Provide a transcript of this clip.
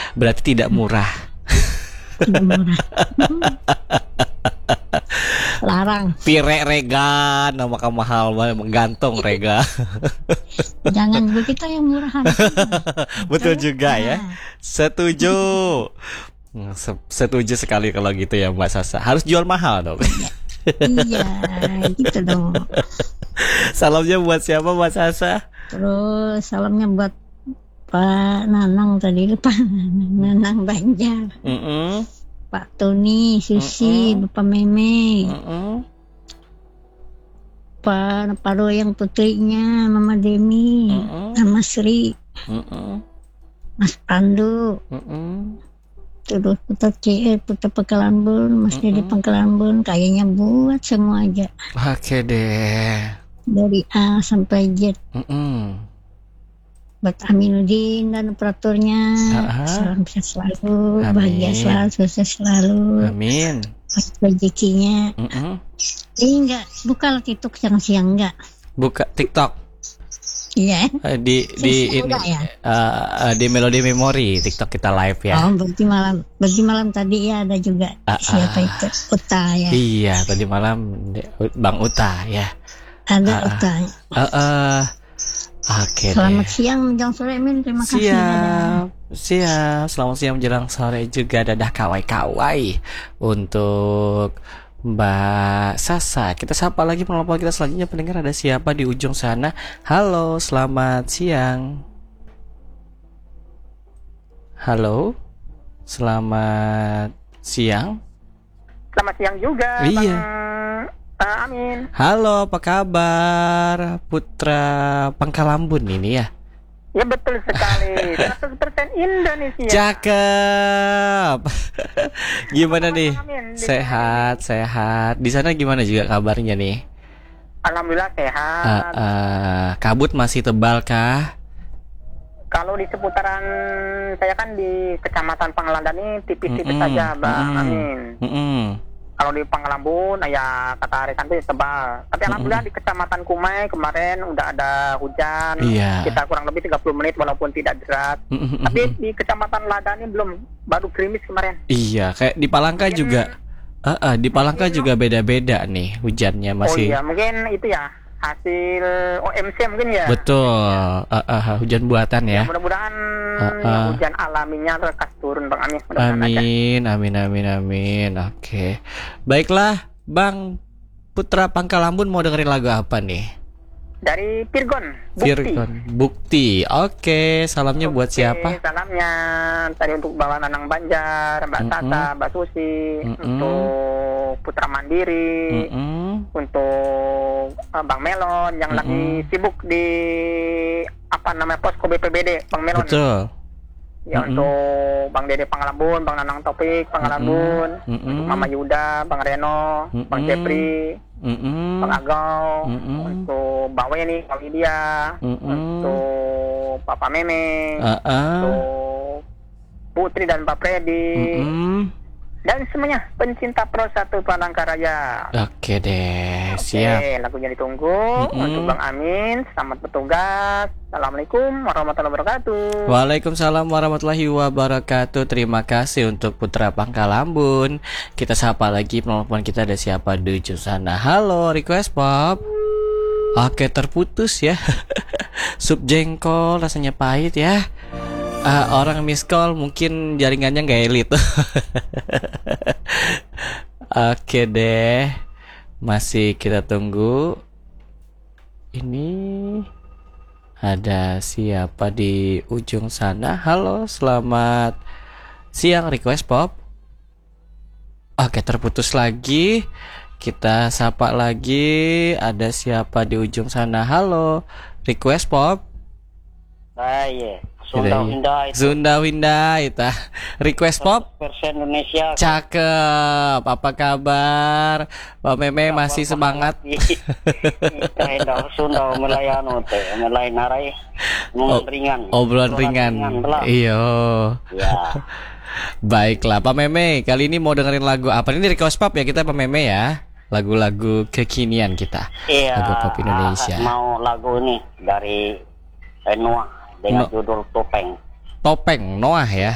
Berarti tidak murah. Tidak murah. Larang. Pire rega, nama kamu mahal banget, menggantung rega. Jangan begitu yang murahan. Betul juga ya. Setuju. Setuju sekali kalau gitu ya Mbak Sasa. Harus jual mahal dong. Iya, gitu dong. Salamnya buat siapa Mbak Sasa? Terus salamnya buat Pak Nanang tadi, Pak Nanang Banjar. Pak Tony, Susi, Bapak Meme, Pak Royang putrinya, Mama Demi, Mama Sri, Mas Pandu, terus Putra CE, Putra Pangkalambun, Mas Dede Pangkalambun, kayaknya buat semua aja. Oke deh. Dari A sampai Z. Buat Aminuddin dan operatornya, salam sehat selalu, bahagia selalu, sukses selalu. Amin. Rezekinya. Enggak, buka TikTok siang-siang enggak? Buka TikTok. Iya. Di ini ya? Di Melodi Memori TikTok kita live ya. Oh, berarti malam tadi ya ada juga siapa itu? Uta ya. Iya, tadi malam Bang Uta ya. Ada Uta. Oke. Selamat siang menjelang sore Min, terima kasih. Siap. Selamat siang menjelang sore juga, dadah kawai-kawai untuk Mbak Sasa. Kita sapa lagi penelpon kita selanjutnya, pendengar ada siapa di ujung sana? Halo, selamat siang. Halo. Selamat siang. Selamat siang juga. Iya. Amin. Halo, apa kabar? Putra Pangkalambun ini ya? Ya betul sekali. 100% Indonesia. Cakep. Gimana nih? Amin. Sehat. Di sana gimana juga kabarnya nih? Alhamdulillah sehat. Kabut masih tebal kah? Kalau di seputaran saya kan di Kecamatan Pangalandan ini tipis-tipis saja, Bang. Amin. Kalau di Pangkalambun, ya kata Arisan itu tebal. Tapi alhamdulillah di Kecamatan Kumai kemarin udah ada hujan. Kita kurang lebih 30 menit walaupun tidak deras. Tapi di Kecamatan Lada ini belum, baru gerimis kemarin. Iya, kayak di Palangka mungkin, juga. Di Palangka juga beda-beda nih hujannya masih. Oh iya, mungkin itu ya hasil OMC mungkin ya. Betul. Hujan buatan ya. Mudah-mudahan hujan alaminya lekas turun, Bang. Amin. Oke. Baiklah, Bang Putra Pangkalambun mau dengerin lagu apa nih? Dari Virgon, Bukti. Oke, salamnya buat siapa? Salamnya tadi untuk Bapak Nanang Banjar, Mbak Sasa, Mbak Susi, untuk Putra Mandiri, untuk Bang Melon yang lagi sibuk di posko BPBD, Bang Melon. Betul. Ya untuk Bang Dede Pangkalambun, Bang Nanang Topik Pangkalambun, untuk Mama Yuda, Bang Reno, Bang Jepri, Bang Agau, untuk Mbak Weni, Mbak Lydia, untuk Papa Meme, untuk Putri dan Pak Freddy, dan semuanya pencinta Pro 1 Palangkaraya. Oke deh, siap. Oke, lagunya ditunggu. Untuk Bang Amin, selamat bertugas. Assalamualaikum warahmatullahi wabarakatuh. Waalaikumsalam warahmatullahi wabarakatuh. Terima kasih untuk Putra Pangkalambun. Kita sapa lagi penelpon kita, ada siapa di ujung sana? Halo, request pop. Oke, terputus ya. Sup jengkol rasanya pahit ya. Orang miss call mungkin jaringannya nggak elit. Oke deh, masih kita tunggu. Ini ada siapa di ujung sana? Halo, selamat siang request pop. Oke, terputus lagi. Kita sapa lagi. Ada siapa di ujung sana? Halo, request pop. Iya. Sunda Winda itu. Request pop versi Indonesia. Cakep. Apa kabar? Pak Meme masih semangat? Sunda melayano teh, melay narai ringan. Obrolan ringan. Iya. Ya. Baiklah Pak Meme, kali ini mau dengerin lagu apa? Ini request pop ya kita Pak Meme ya. Lagu-lagu kekinian kita. Iya. Lagu pop Indonesia. Mau lagu ini dari Noah dengan judul Topeng Noah ya.